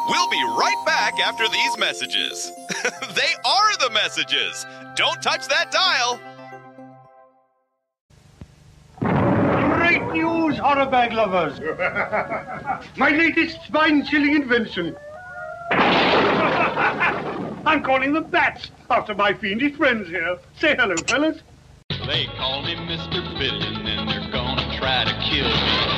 We'll be right back after these messages. They are the messages. Don't touch that dial. Great news, horror bag lovers. My latest spine-chilling invention. I'm calling them bats, after my fiendish friends here. Say hello, fellas. They call me Mr. Billion, and they're gonna try to kill me.